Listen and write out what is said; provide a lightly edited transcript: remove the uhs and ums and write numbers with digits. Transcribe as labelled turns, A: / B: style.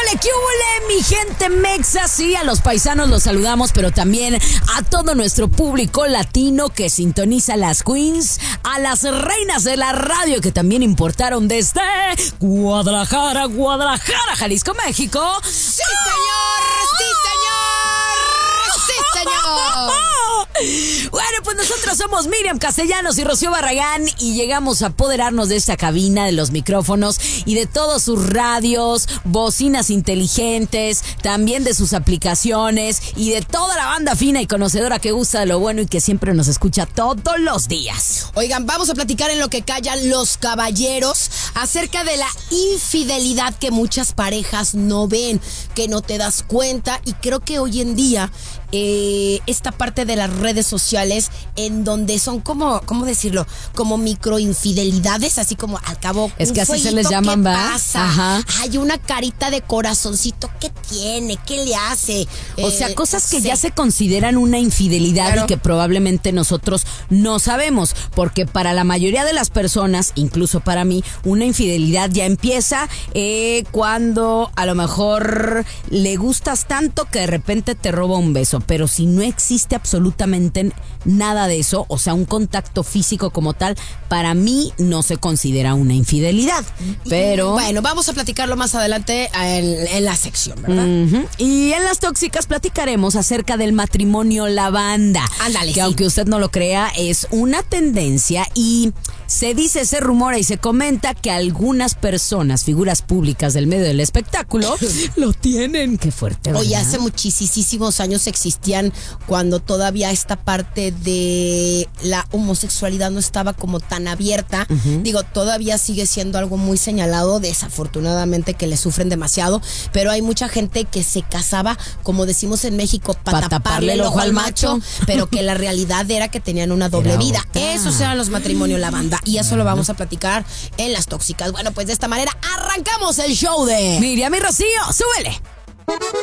A: ¿Qué hubole, mi gente mexa? Sí, a los paisanos los saludamos, pero también a todo nuestro público latino que sintoniza las queens, a las reinas de la radio que también importaron desde Guadalajara, Jalisco, México.
B: ¡Sí, señor! ¡Sí, señor! ¡Sí, señor!
A: Bueno, pues nosotros somos Miriam Castellanos y Rocío Barragán y llegamos a apoderarnos de esta cabina, de los micrófonos y de todos sus radios, bocinas inteligentes, también de sus aplicaciones y de toda la banda fina y conocedora que gusta de lo bueno y que siempre nos escucha todos los días.
B: Oigan, vamos a platicar en lo que callan los caballeros acerca de la infidelidad que muchas parejas no ven, que no te das cuenta, y creo que hoy en día esta parte de las redes sociales en donde son como, ¿cómo decirlo? Como microinfidelidades, así como al cabo
A: es que
B: un
A: así se les llaman,
B: ¿qué
A: ¿va?
B: pasa?
A: Ajá.
B: Hay una carita de corazoncito, ¿qué tiene? ¿Qué le hace?
A: O sea, cosas que
B: sí.
A: ya se consideran una infidelidad, claro, y que probablemente nosotros no sabemos, porque para la mayoría de las personas, incluso para mí, una infidelidad ya empieza cuando a lo mejor le gustas tanto que de repente te roba un beso, pero si no existe absolutamente nada de eso, o sea, un contacto físico como tal, para mí no se considera una infidelidad. Pero
B: bueno, vamos a platicarlo más adelante en la sección, ¿verdad?
A: Uh-huh. Y en las tóxicas platicaremos acerca del matrimonio lavanda.
B: Ándale,
A: que
B: sí.
A: Aunque usted no lo crea, es una tendencia y se dice, se rumora y se comenta que algunas personas, figuras públicas del medio del espectáculo, lo tienen. Qué fuerte, ¿verdad?
B: Oye, hace muchísimos años existían, cuando todavía esta parte de la homosexualidad no estaba como tan abierta. Uh-huh. Digo, todavía sigue siendo algo muy señalado, desafortunadamente, que le sufren demasiado, pero hay mucha gente que se casaba, como decimos en México, para taparle el ojo al macho, pero que la realidad era que tenían una doble vida. Esos eran los matrimonios lavanda, y eso lo vamos a platicar en las tóxicas. Bueno, pues de esta manera arrancamos el show de
A: Miriam y Rocío, súbele.